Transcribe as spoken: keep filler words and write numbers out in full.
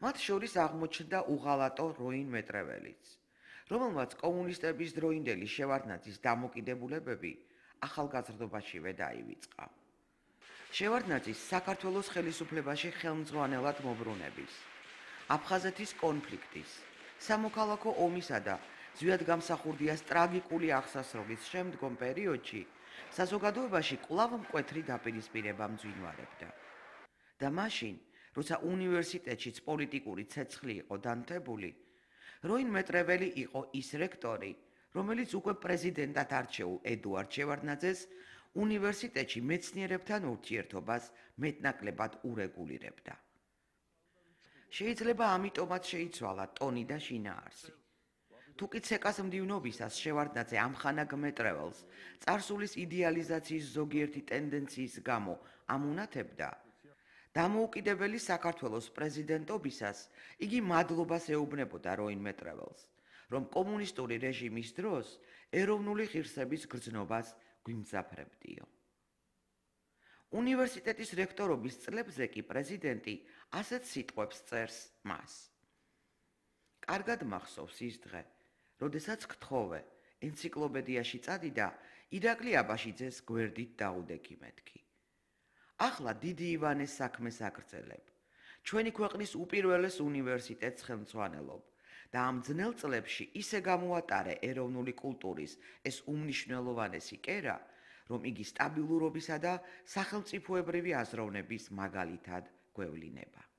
მათ შორის აღმოჩნდა უღალატო როინ მეტრეველიც, რომელმაც კომუნისტების დროინდელი შევარდნაძის დამოკიდებულებები ახალგაზრდობაშივე დაივიწყა. შევარდნაძის საქართველოს ხელისუფლებაში ხელმძღვანელად მობრუნების, აფხაზეთის კონფლიქტის, სამოქალაქო ომისა და ზვიადგამსახურდიას ტრაგიკული აღსასრულის შემდგომ პერიოდში საზოგადოებაში კვლავ მკვეთრი დაპირისპირება მძვინვარებდა. და მაშინ, როცა უნივერსიტეტშიც პოლიტიკური ცეცხლი იყო დანთებული, როინ მეტრეველი იყო ის რექტორი, რომელიც უკვე პრეზიდენტად არჩეულ ედუარდ შევარდნაძეს უნივერსიტეტში მეცნიერებთან ურთიერთობას მეტნაკლებად ურეგულირებდა. შეიძლება ამიტომაც შეიცვალა ტონი და შინაარსი. თუკი ცეკას მდივნობისას შევარდნაძე ამხანა მეტრეველს წარსულის იდეალიზაციის ზოგიერთი ტენდენციის გამო ამუნათებდა, დამოუკიდებელი საქართველოს პრეზიდენტობისას იგი მადლობას ეუბნებოდა როინ მეტრეველს, რომ კომუნისტური რეჟიმის დროს ეროვნული ღირსების გრძნობას გვიმძაფრებდიო. უნივერსიტეტის რექტორობის წლებზე კი პრეზიდენტი ასეთ სიტყვებს წერს მას. კარგად მახსოვს ის დღე, როდესაც გთხოვე ენციკლოპედიაში წადიდა ირაკლი აბაშიძეს გვერდით დაუდექი მეთქი. ახლა დიდი ივანეს საქმეს აგრძელებ. ჩვენი ქვეყნის უპირველეს უნივერსიტეტს ხელმძღვანელობ და ამ ძნელ წლებში ისე გამოატარე ეროვნული კულტურის ეს უმნიშვნელოვანესი კერა, რომ იგი სტაბილურობისა და სახელმწიფოებრივი აზროვნების მაგალითად გვევლინება.